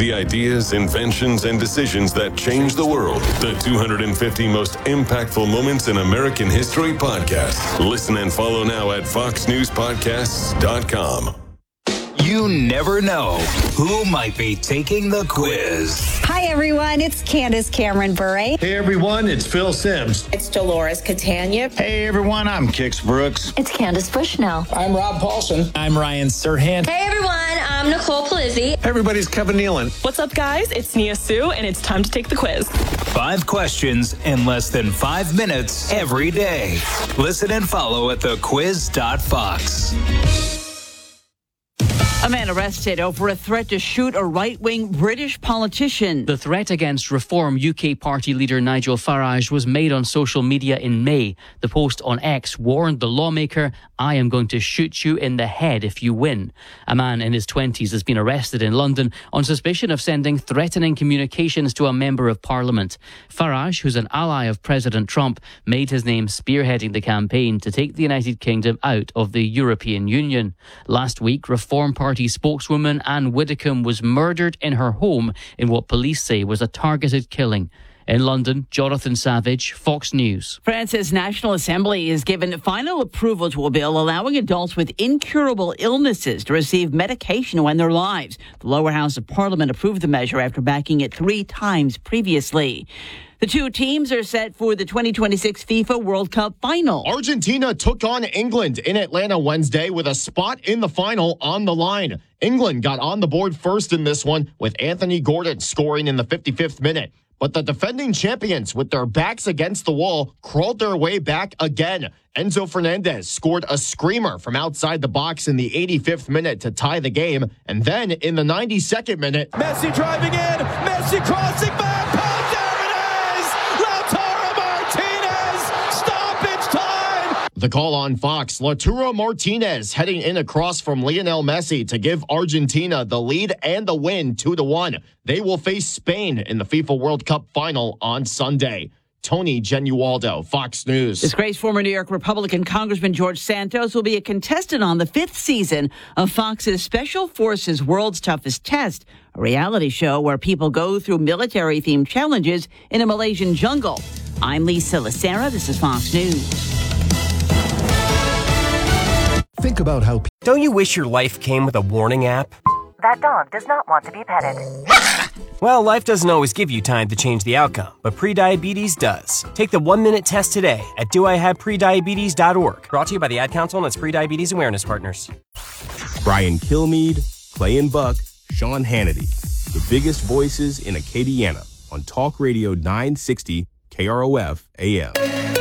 the ideas, inventions, and decisions that change the world. The 250 most impactful moments in American history podcast. Listen and follow now at foxnewspodcasts.com. You never know who might be taking the quiz. Hi, everyone. It's Candace Cameron Bure. Hey, everyone. It's Phil Sims. It's Dolores Catania. Hey, everyone. I'm Kix Brooks. It's Candace Bushnell. I'm Rob Paulson. I'm Ryan Serhant. Hey, everyone. I'm Nicole Palizzi. Hey, everybody's Kevin Nealon. What's up, guys? It's Nia Sue, and it's time to take the quiz. 5 questions in less than 5 minutes every day. Listen and follow at thequiz.fox. A man arrested over a threat to shoot a right-wing British politician. The threat against Reform UK party leader Nigel Farage was made on social media in May. The post on X warned the lawmaker, "I am going to shoot you in the head if you win." A man in his 20s has been arrested in London on suspicion of sending threatening communications to a member of Parliament. Farage, who's an ally of President Trump, made his name spearheading the campaign to take the United Kingdom out of the European Union. Last week, Reform Party spokeswoman Anne Widdecombe was murdered in her home in what police say was a targeted killing. In London, Jonathan Savage, Fox News. France's National Assembly has given final approval to a bill allowing adults with incurable illnesses to receive medication when their lives. The lower house of Parliament approved the measure after backing it 3 times previously. The two teams are set for the 2026 FIFA World Cup final. Argentina took on England in Atlanta Wednesday with a spot in the final on the line. England got on the board first in this one, with Anthony Gordon scoring in the 55th minute. But the defending champions, with their backs against the wall, crawled their way back again. Enzo Fernandez scored a screamer from outside the box in the 85th minute to tie the game. And then in the 92nd minute, Messi driving in, Messi crossing back. the call on Fox, Lautaro Martinez heading in across from Lionel Messi to give Argentina the lead and the win 2-1. They will face Spain in the FIFA World Cup final on Sunday. Tony Genualdo, Fox News. Disgraced former New York Republican Congressman George Santos will be a contestant on the 5th season of Fox's Special Forces World's Toughest Test, a reality show where people go through military-themed challenges in a Malaysian jungle. I'm Lisa Lacera. This is Fox News. Think about how... Don't you wish your life came with a warning app? That dog does not want to be petted. Well, life doesn't always give you time to change the outcome, but prediabetes does. Take the 1-minute test today at doihaveprediabetes.org. Brought to you by the Ad Council and its Prediabetes Awareness Partners. Brian Kilmeade, Clay and Buck, Sean Hannity. The biggest voices in Acadiana on Talk Radio 960 KROF AM.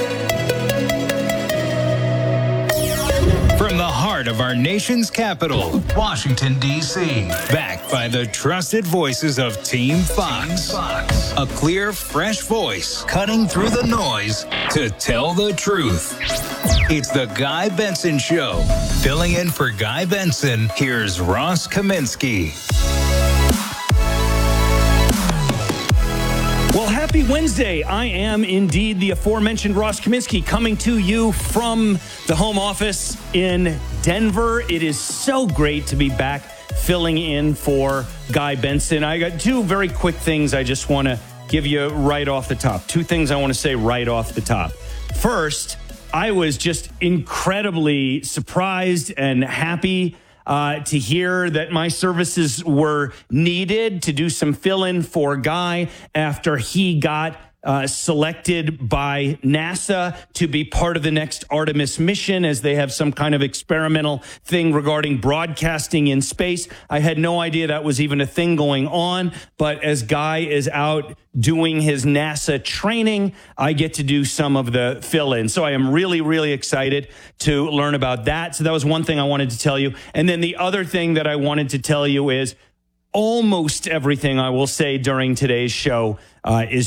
From the heart of our nation's capital, Washington, D.C. Backed by the trusted voices of Team Fox. A clear, fresh voice cutting through the noise to tell the truth. It's the Guy Benson Show. Filling in for Guy Benson, here's Ross Kaminsky. Well, happy Wednesday. I am indeed the aforementioned Ross Kaminsky, coming to you from the home office in Denver. It is so great to be back filling in for Guy Benson. I got two very quick things I just want to give you right off the top. Two things I want to say right off the top. First, I was just incredibly surprised and happy to hear that my services were needed to do some fill-in for Guy after he got selected by NASA to be part of the next Artemis mission, as they have some kind of experimental thing regarding broadcasting in space. I had no idea that was even a thing going on, but as Guy is out doing his NASA training, I get to do some of the fill-in. So I am really, really excited to learn about that. So that was one thing I wanted to tell you. And then the other thing that I wanted to tell you is almost everything I will say during today's show is true.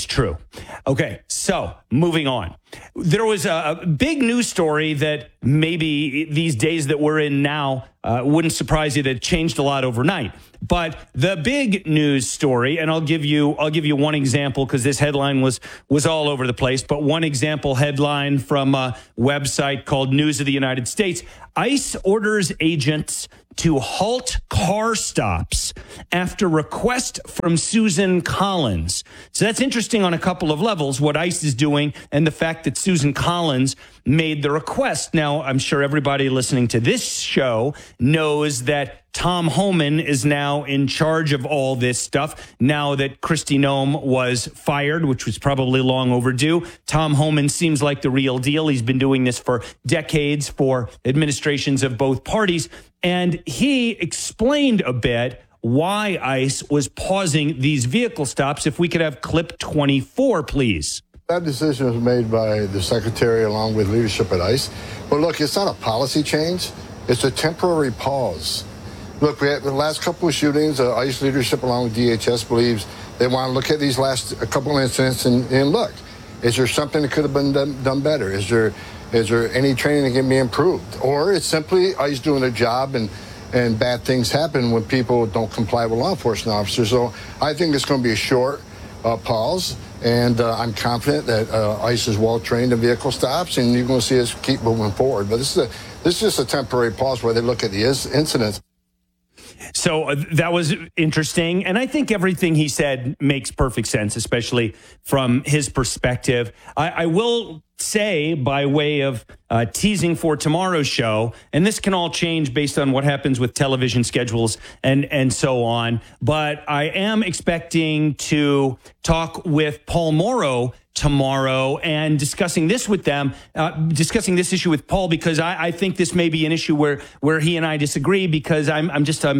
Okay, so moving on. There was a big news story that maybe these days that we're in now wouldn't surprise you, that changed a lot overnight. But the big news story, and I'll give you one example because this headline was all over the place, but one example headline from a website called News of the United States. ICE orders agents to halt car stops after request from Susan Collins. So that's interesting on a couple of levels, what ICE is doing and the fact that Susan Collins made the request. Now, I'm sure everybody listening to this show knows that Tom Homan is now in charge of all this stuff. Now that Kristi Noem was fired, which was probably long overdue, Tom Homan seems like the real deal. He's been doing this for decades for administrations of both parties. And he explained a bit why ICE was pausing these vehicle stops. If we could have clip 24, please. That decision was made by the secretary along with leadership at ICE. But look, it's not a policy change. It's a temporary pause. Look, we had the last couple of shootings. ICE leadership along with DHS believes they want to look at these last couple of incidents and look, is there something that could have been done better? Is there any training that can be improved? Or it's simply ICE doing their job and bad things happen when people don't comply with law enforcement officers. So I think it's going to be a short pause, and I'm confident that ICE is well trained in vehicle stops, and you're going to see us keep moving forward. But this is just a temporary pause where they look at the incidents. So that was interesting. And I think everything he said makes perfect sense, especially from his perspective. I will say, by way of teasing for tomorrow's show, and this can all change based on what happens with television schedules and so on, but I am expecting to talk with Paul Mauro tomorrow and discussing this with them, discussing this issue with Paul, because I think this may be an issue where he and I disagree, because I'm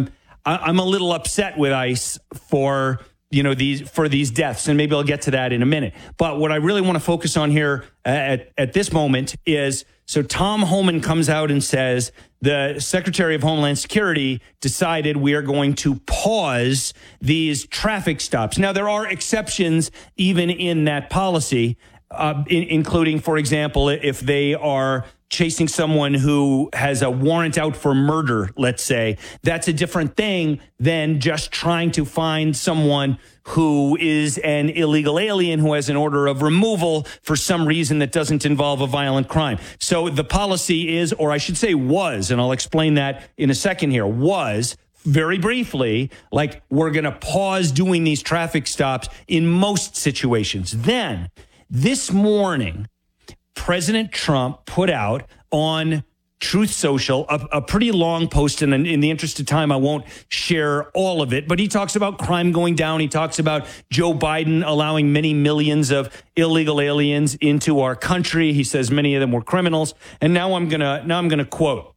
a little upset with ICE for these deaths, and maybe I'll get to that in a minute. But what I really want to focus on here at this moment is, so Tom Homan comes out and says the Secretary of Homeland Security decided we are going to pause these traffic stops. Now, there are exceptions even in that policy, including, for example, if they are chasing someone who has a warrant out for murder, let's say. That's a different thing than just trying to find someone who is an illegal alien who has an order of removal for some reason that doesn't involve a violent crime. So the policy is, or I should say was, and I'll explain that in a second here, was very briefly, like, we're going to pause doing these traffic stops in most situations. Then this morning, President Trump put out on Truth Social a pretty long post, and in the interest of time, I won't share all of it, but he talks about crime going down. He talks about Joe Biden allowing many millions of illegal aliens into our country. He says many of them were criminals. And now I'm gonna quote,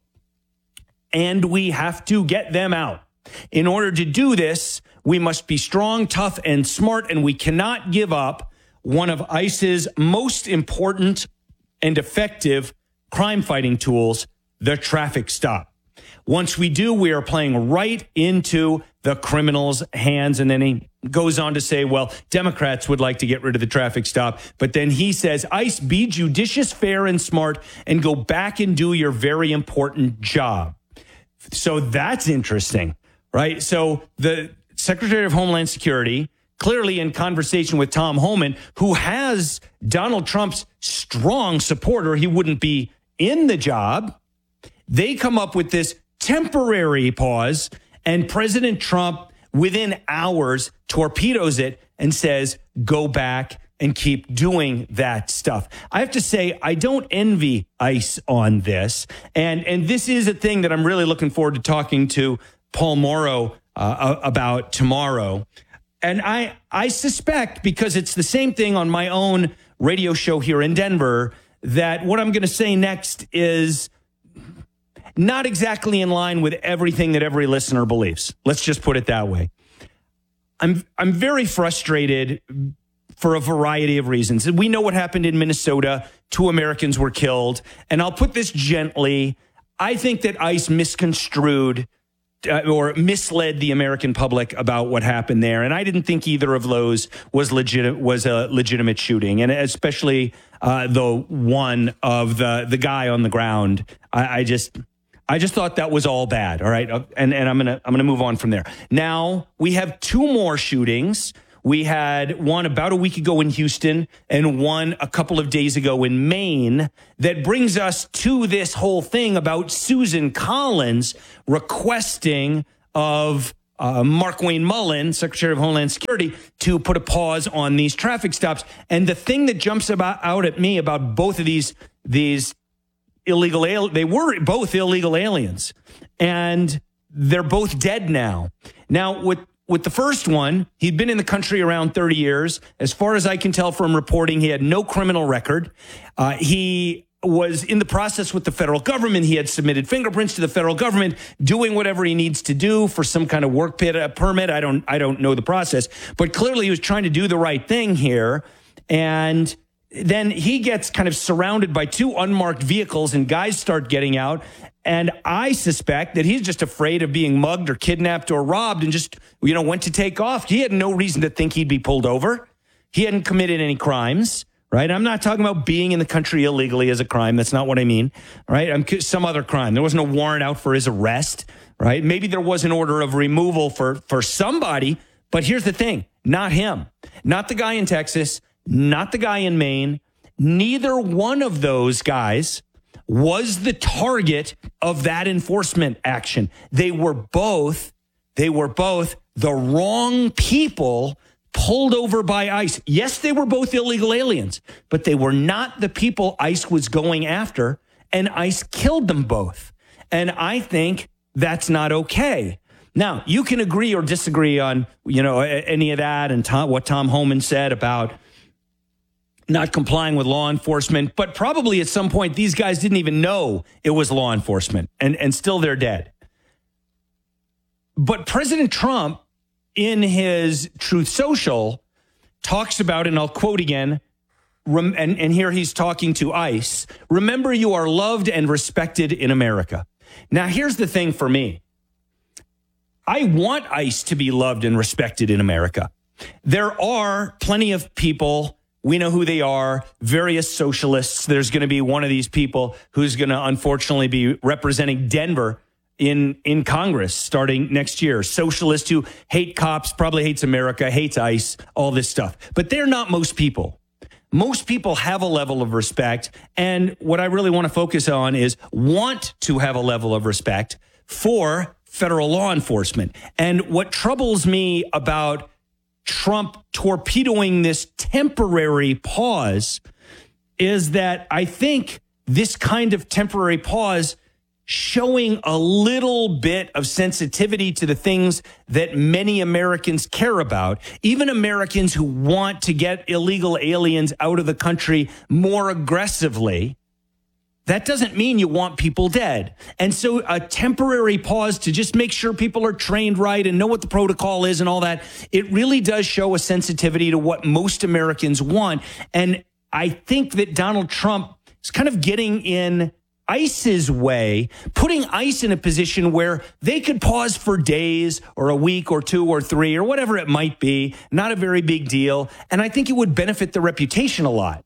"And we have to get them out. In order to do this, we must be strong, tough, and smart, and we cannot give up one of ICE's most important and effective crime fighting tools, the traffic stop. Once we do, we are playing right into the criminals' hands." And then he goes on to say, well, Democrats would like to get rid of the traffic stop. But then he says, ICE, be judicious, fair, and smart, and go back and do your very important job. So that's interesting, right? So the Secretary of Homeland Security, clearly in conversation with Tom Homan, who has Donald Trump's strong support, or he wouldn't be in the job. They come up with this temporary pause, and President Trump, within hours, torpedoes it and says, go back and keep doing that stuff. I have to say, I don't envy ICE on this. And this is a thing that I'm really looking forward to talking to Paul Mauro about tomorrow. And I suspect, because it's the same thing on my own radio show here in Denver, that what I'm going to say next is not exactly in line with everything that every listener believes. Let's just put it that way. I'm very frustrated for a variety of reasons. We know what happened in Minnesota. 2 Americans were killed. And I'll put this gently. I think that ICE misconstrued or misled the American public about what happened there. And I didn't think either of those was a legitimate shooting, and especially the one of the guy on the ground. I just thought that was all bad. All right, and I'm gonna move on from there. Now we have two more shootings. We had one about a week ago in Houston and one a couple of days ago in Maine. That brings us to this whole thing about Susan Collins requesting of Markwayne Mullin, Secretary of Homeland Security, to put a pause on these traffic stops. And the thing that jumps out at me about both of these illegal, they were both illegal aliens, and they're both dead now. Now, with the first one, he'd been in the country around 30 years. As far as I can tell from reporting, he had no criminal record. He was in the process with the federal government. He had submitted fingerprints to the federal government, doing whatever he needs to do for some kind of work permit. I don't know the process, but clearly he was trying to do the right thing here. And then he gets kind of surrounded by two unmarked vehicles, and guys start getting out. And I suspect that he's just afraid of being mugged or kidnapped or robbed and just, went to take off. He had no reason to think he'd be pulled over. He hadn't committed any crimes, right? I'm not talking about being in the country illegally as a crime. That's not what I mean, right? Some other crime. There wasn't a warrant out for his arrest, right? Maybe there was an order of removal for somebody, but here's the thing. Not him. Not the guy in Texas. Not the guy in Maine. Neither one of those guys was the target of that enforcement action. They were both the wrong people pulled over by ICE. Yes, they were both illegal aliens, but they were not the people ICE was going after, and ICE killed them both. And I think that's not okay. Now, you can agree or disagree on, any of that and what Tom Homan said about not complying with law enforcement, but probably at some point these guys didn't even know it was law enforcement, and still they're dead. But President Trump, in his Truth Social, talks about, and I'll quote again, and here he's talking to ICE, "Remember, you are loved and respected in America." Now, here's the thing for me. I want ICE to be loved and respected in America. There are plenty of people, we know who they are, various socialists. There's going to be one of these people who's going to unfortunately be representing Denver in Congress starting next year. Socialists who hate cops, probably hates America, hates ICE, all this stuff. But they're not most people. Most people have a level of respect. And what I really want to focus on is want to have a level of respect for federal law enforcement. And what troubles me about Trump torpedoing this temporary pause is that I think this kind of temporary pause showing a little bit of sensitivity to the things that many Americans care about, even Americans who want to get illegal aliens out of the country more aggressively. That doesn't mean you want people dead. And so a temporary pause to just make sure people are trained right and know what the protocol is and all that, it really does show a sensitivity to what most Americans want. And I think that Donald Trump is kind of getting in ICE's way, putting ICE in a position where they could pause for days or a week or two or three or whatever it might be, not a very big deal. And I think it would benefit the reputation a lot.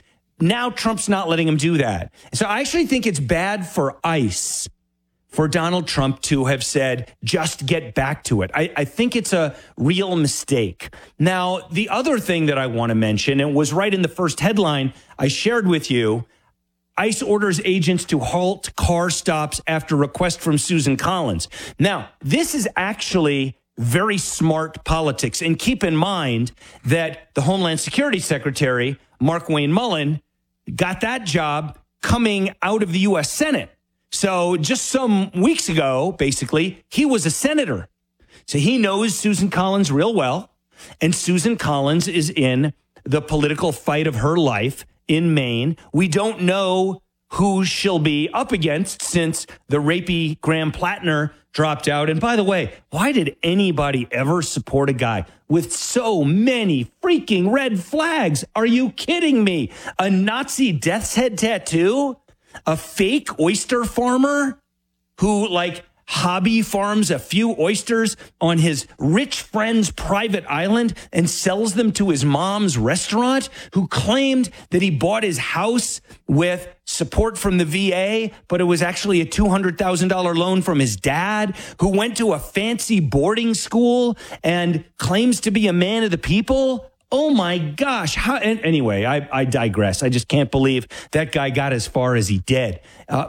Now Trump's not letting him do that. So I actually think it's bad for ICE for Donald Trump to have said, just get back to it. I think it's a real mistake. Now, the other thing that I want to mention, and was right in the first headline I shared with you, ICE orders agents to halt car stops after request from Susan Collins. Now, this is actually very smart politics. And keep in mind that the Homeland Security Secretary, Markwayne Mullin, got that job coming out of the U.S. Senate. So just some weeks ago, basically, he was a senator. So he knows Susan Collins real well. And Susan Collins is in the political fight of her life in Maine. We don't know who she'll be up against since the rapey Graham Plattner dropped out. And by the way, why did anybody ever support a guy with so many freaking red flags? Are you kidding me? A Nazi death's head tattoo? A fake oyster farmer who hobby farms a few oysters on his rich friend's private island and sells them to his mom's restaurant, who claimed that he bought his house with support from the VA, but it was actually a $200,000 loan from his dad, who went to a fancy boarding school and claims to be a man of the people. Oh my gosh. Anyway, I digress. I just can't believe that guy got as far as he did.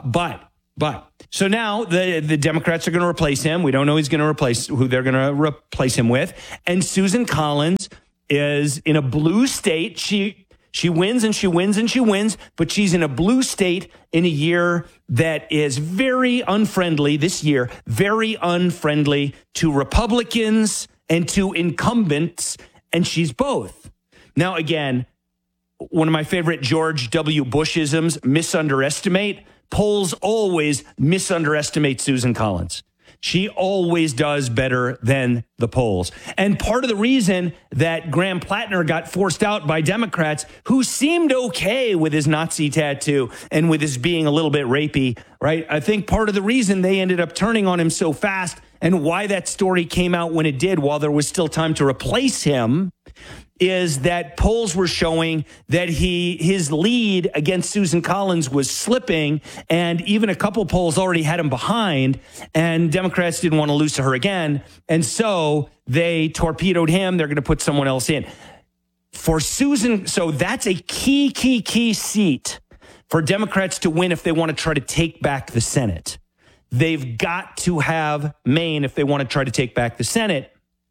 So now the Democrats are going to replace him. We don't know who they're going to replace him with. And Susan Collins is in a blue state. She wins and she wins and she wins, but she's in a blue state in a year that is very unfriendly this year, very unfriendly to Republicans and to incumbents. And she's both. Now, again, one of my favorite George W. Bush-isms, misunderestimate. Polls always misunderestimate Susan Collins. She always does better than the polls. And part of the reason that Graham Plattner got forced out by Democrats, who seemed okay with his Nazi tattoo and with his being a little bit rapey, right? I think part of the reason they ended up turning on him so fast and why that story came out when it did, while there was still time to replace him, is that polls were showing that his lead against Susan Collins was slipping, and even a couple polls already had him behind, and Democrats didn't want to lose to her again, and so they torpedoed him. They're going to put someone else in. For Susan, so that's a key seat for Democrats to win if they want to try to take back the Senate. They've got to have Maine if they want to try to take back the Senate.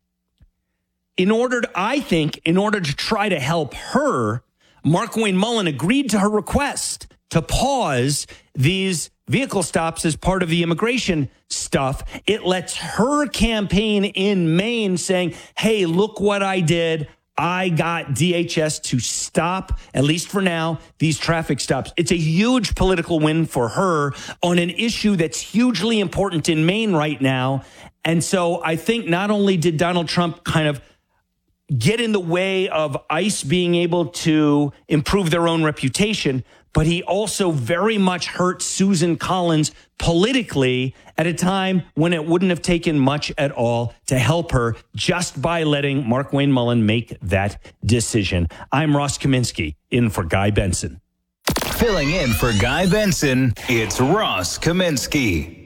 I think in order to try to help her, Markwayne Mullin agreed to her request to pause these vehicle stops as part of the immigration stuff. It lets her campaign in Maine saying, hey, look what I did. I got DHS to stop, at least for now, these traffic stops. It's a huge political win for her on an issue that's hugely important in Maine right now. And so I think not only did Donald Trump kind of get in the way of ICE being able to improve their own reputation, but he also very much hurt Susan Collins politically at a time when it wouldn't have taken much at all to help her just by letting Markwayne Mullin make that decision. I'm Ross Kaminsky, in for Guy Benson. Filling in for Guy Benson, it's Ross Kaminsky.